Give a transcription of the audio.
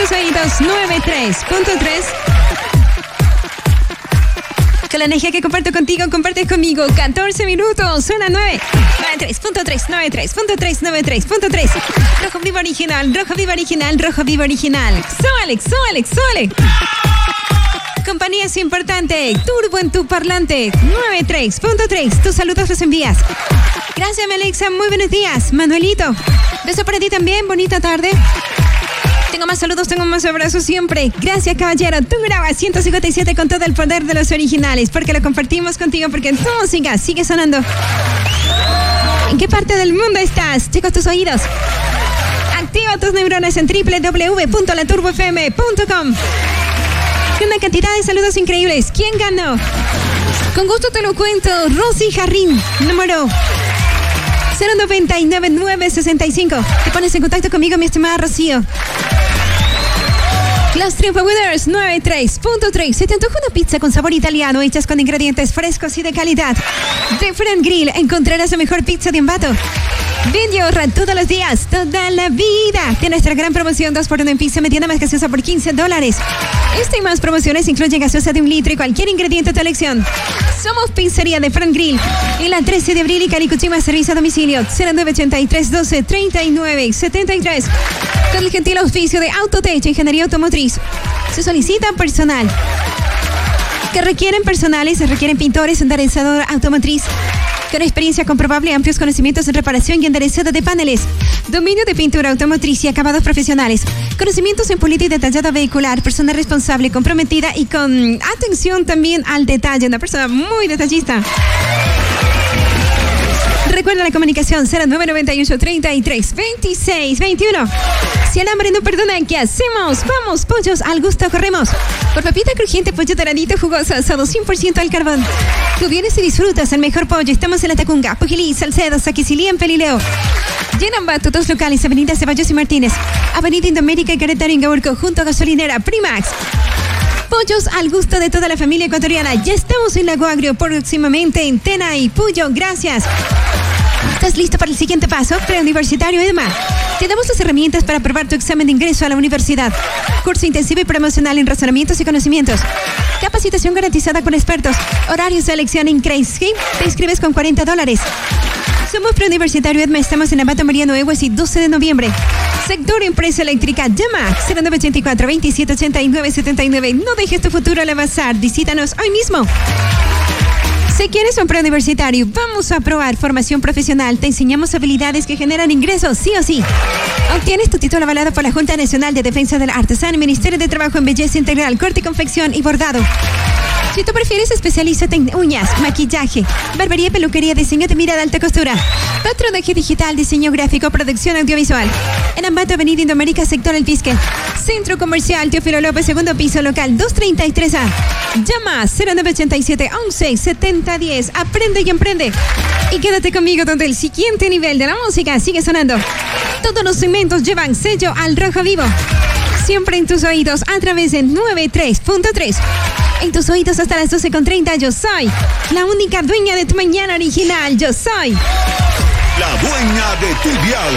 tus oídos 93.3. Con la energía que comparto contigo, compartes conmigo. 14 minutos, suena 9. 93.3, 93.3, 93.3. Rojo vivo original, rojo vivo original, rojo vivo original. Súbale. Compañía es importante. Turbo en tu parlante. 93.3. Tus saludos los envías. Gracias, mi Alexa. Muy buenos días. Manuelito. Beso para ti también. Bonita tarde. Tengo más saludos, tengo más abrazos siempre. Gracias, caballero. Tú grabas 157 con todo el poder de los originales, porque lo compartimos contigo, porque tu música sigue sonando. ¿En qué parte del mundo estás? Checa tus oídos. Activa tus neuronas en www.laturbofm.com. Una cantidad de saludos increíbles. ¿Quién ganó? Con gusto te lo cuento. Rosy Jarrín, número 099965. Te pones en contacto conmigo, mi estimada Rocío. Los Triunfo Winners 93.3. Se te antoja una pizza con sabor italiano, hechas con ingredientes frescos y de calidad. De Friend Grill encontrarás la mejor pizza de Ambato. Ven y ahorra todos los días, toda la vida. De nuestra gran promoción 2x1 en pizza mediana más gaseosa por $15. Esta y más promociones incluyen gaseosa de 1 litro y cualquier ingrediente de tu elección. Somos Pizzería de Friend Grill. En la 13 de abril y Caricuchima, servicio a domicilio 0983 12 39 73. Con el gentil auspicio de Autotech, Ingeniería Automotriz. Se solicita personal. Que requieren personales, se requieren pintores, enderezador automotriz. Con experiencia comprobable, amplios conocimientos en reparación y enderezado de paneles. Dominio de pintura automotriz y acabados profesionales. Conocimientos en pulido y detallado vehicular. Persona responsable, comprometida y con atención también al detalle. Una persona muy detallista. Recuerda la comunicación 0998 33 26 21. Si el hambre no perdona, ¿qué hacemos? Vamos, pollos al gusto corremos. Por papita crujiente, pollo doradito, jugoso, asado 100% al carbón. Tú vienes y disfrutas el mejor pollo. Estamos en La Tacunga, Pujilí, Salcedo, Saquicilí, en Pelileo. Llenambato, dos locales, Avenida Ceballos y Martínez, Avenida Indoamérica y Querétaro, Ingaurco, junto a gasolinera Primax. Pollos al gusto de toda la familia ecuatoriana. Ya estamos en Lago Agrio, próximamente en Tena y Puyo. Gracias. ¿Estás listo para el siguiente paso? Preuniversitario EDMA. Te damos las herramientas para aprobar tu examen de ingreso a la universidad. Curso intensivo y promocional en razonamientos y conocimientos. Capacitación garantizada con expertos. Horarios de elección en Crazy. Te inscribes con $40. Somos Preuniversitario EDMA. Estamos en Ambato, Mariano Egues y 12 de noviembre. Sector Empresa Eléctrica. Llama 0984 2789 79. No dejes tu futuro al avanzar. Visítanos hoy mismo. Si quieres un preuniversitario, vamos a probar formación profesional. Te enseñamos habilidades que generan ingresos, sí o sí. Obtienes tu título avalado por la Junta Nacional de Defensa del Artesano, Ministerio de Trabajo en Belleza Integral, Corte y Confección y Bordado. Si tú prefieres, especialízate en uñas, maquillaje, barbería, peluquería, diseño de mirada, alta costura, patronaje digital, diseño gráfico, producción audiovisual. En Ambato, Avenida Indoamérica, sector El Pisque. Centro Comercial Teófilo López, segundo piso, local 233A. Llama 0987 11 7010. Aprende y emprende. Y quédate conmigo donde el siguiente nivel de la música sigue sonando. Todos los segmentos llevan sello al rojo vivo. Siempre en tus oídos a través de 93.3. En tus oídos hasta las 12:30. Yo soy la única dueña de tu mañana original. Yo soy la dueña de tu dial.